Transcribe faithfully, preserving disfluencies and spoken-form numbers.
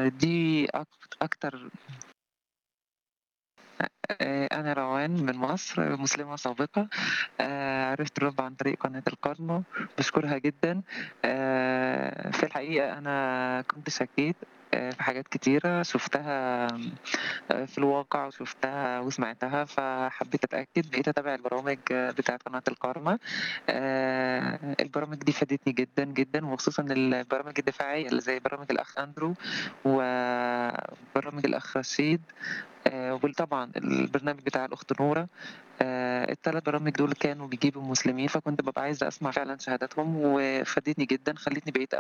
دي أك أكتر آآ أنا روان من مصر، مسلمة سابقة، آآ عرفت الرب عن طريق قناة الكارما، باشكرها جدًا. آآ في الحقيقة أنا كنت شكيت آآ في حاجات كتيرة شُفتها آآ في الواقع وشُفتها وسمعتها، فحبيت أتأكد، بقيت أتابع البرامج بتاعة قناة الكارما. آآ البرامج دي فادتني جدًا، جدًا، وخصوصًا البرامج الدفاعية اللي زي برامج الأخ أندرو وبرامج الأخ رشيد، آآ وطبعًا البرنامج بتاع الأخت نورة. آآ التلات برامج دول كانوا بيجيبوا مسلمين، فكنت بابقى عايزة أسمع فعلًا شهاداتهم، وفادتني جدًا، خلّتني بقيت